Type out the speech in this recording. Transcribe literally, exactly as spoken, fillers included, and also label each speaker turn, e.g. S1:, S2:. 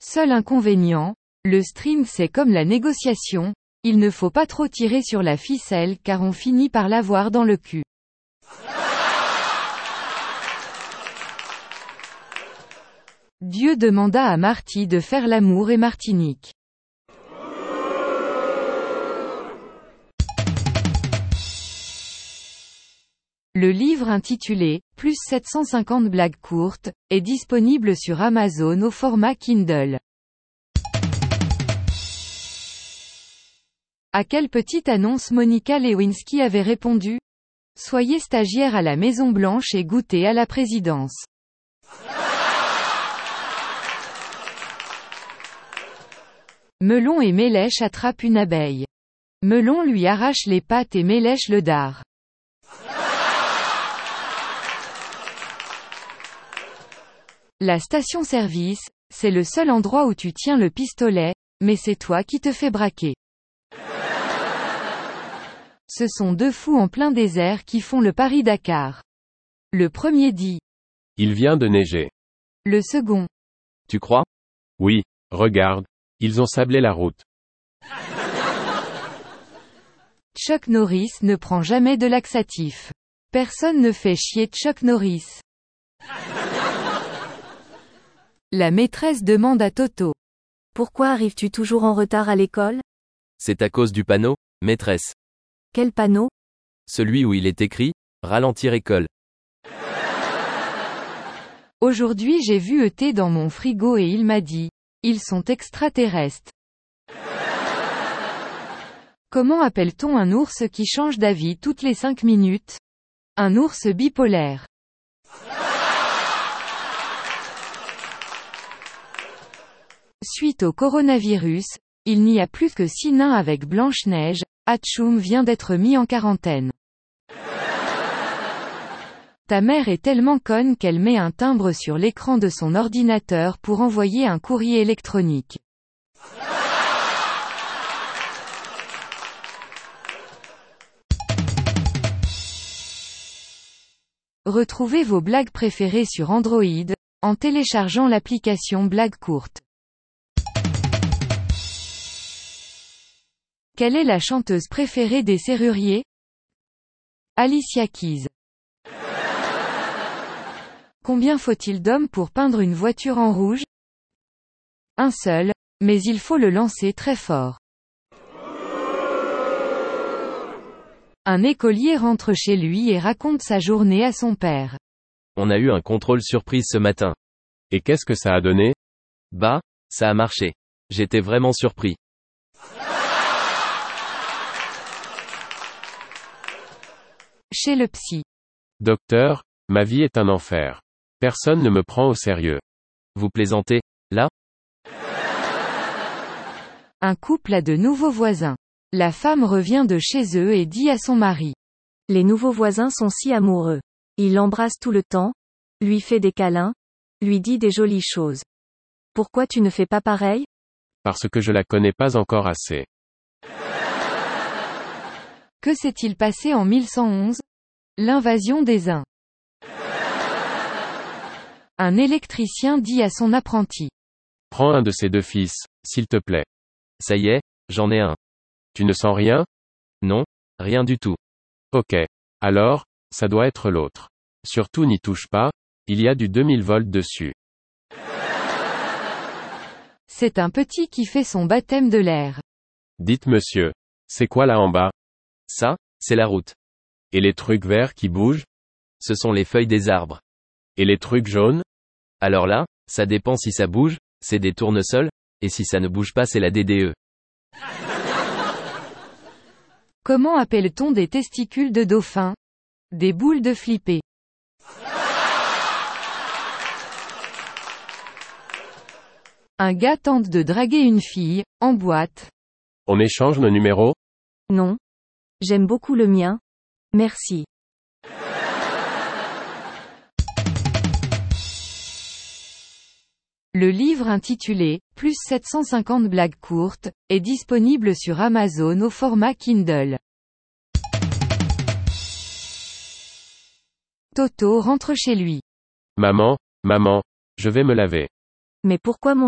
S1: Seul inconvénient, le string c'est comme la négociation, il ne faut pas trop tirer sur la ficelle car on finit par l'avoir dans le cul. Dieu demanda à Marty de faire l'amour et Martinique. Le livre intitulé « Plus sept cent cinquante blagues courtes » est disponible sur Amazon au format Kindle. À quelle petite annonce Monica Lewinsky avait répondu ? Soyez stagiaire à la Maison Blanche et goûtez à la présidence. Melon et Mélèche attrapent une abeille. Melon lui arrache les pattes et Mélèche le dard. La station-service, c'est le seul endroit où tu tiens le pistolet, mais c'est toi qui te fais braquer. Ce sont deux fous en plein désert qui font le Paris-Dakar. Le premier dit.
S2: Il vient de neiger.
S1: Le second.
S3: Tu crois ?
S2: Oui, regarde, ils ont sablé la route.
S1: Chuck Norris ne prend jamais de laxatif. Personne ne fait chier Chuck Norris. La maîtresse demande à Toto.
S4: Pourquoi arrives-tu toujours en retard à l'école ?
S3: C'est à cause du panneau, maîtresse.
S4: Quel panneau ?
S3: Celui où il est écrit « Ralentir école ».
S1: Aujourd'hui j'ai vu E T dans mon frigo et il m'a dit « Ils sont extraterrestres ». Comment appelle-t-on un ours qui change d'avis toutes les cinq minutes ? Un ours bipolaire. Suite au coronavirus, il n'y a plus que six nains avec Blanche-Neige, Hatchoum vient d'être mis en quarantaine. Ta mère est tellement conne qu'elle met un timbre sur l'écran de son ordinateur pour envoyer un courrier électronique. Retrouvez vos blagues préférées sur Android, en téléchargeant l'application Blagues courtes. Quelle est la chanteuse préférée des serruriers ? Alicia Keys. Combien faut-il d'hommes pour peindre une voiture en rouge ? Un seul, mais il faut le lancer très fort. Un écolier rentre chez lui et raconte sa journée à son père.
S3: On a eu un contrôle surprise ce matin.
S2: Et qu'est-ce que ça a donné ?
S3: Bah, ça a marché. J'étais vraiment surpris.
S1: Chez le psy.
S2: Docteur, ma vie est un enfer. Personne ne me prend au sérieux.
S3: Vous plaisantez, là ?
S1: Un couple a de nouveaux voisins. La femme revient de chez eux et dit à son mari.
S4: Les nouveaux voisins sont si amoureux. Il l'embrasse tout le temps, lui fait des câlins, lui dit des jolies choses. Pourquoi tu ne fais pas pareil ?
S2: Parce que je la connais pas encore assez.
S1: Que s'est-il passé en mille cent onze ? L'invasion des Huns. Un électricien dit à son apprenti.
S2: Prends un de ces deux fils, s'il te plaît.
S3: Ça y est, j'en ai un.
S2: Tu ne sens rien ?
S3: Non, rien du tout.
S2: Ok. Alors, ça doit être l'autre. Surtout n'y touche pas, il y a du deux mille volts dessus.
S1: C'est un petit qui fait son baptême de l'air.
S2: Dites monsieur, c'est quoi là en bas ?
S3: Ça, c'est la route.
S2: Et les trucs verts qui bougent ?
S3: Ce sont les feuilles des arbres.
S2: Et les trucs jaunes ?
S3: Alors là, ça dépend si ça bouge, c'est des tournesols, et si ça ne bouge pas c'est la D D E.
S1: Comment appelle-t-on des testicules de dauphin ? Des boules de flipper. Un gars tente de draguer une fille, en boîte.
S2: On échange nos numéros ?
S4: Non. J'aime beaucoup le mien. Merci.
S1: Le livre intitulé « Plus sept cent cinquante blagues courtes » est disponible sur Amazon au format Kindle. Toto rentre chez lui.
S2: Maman, maman, je vais me laver.
S4: Mais pourquoi mon chéri ?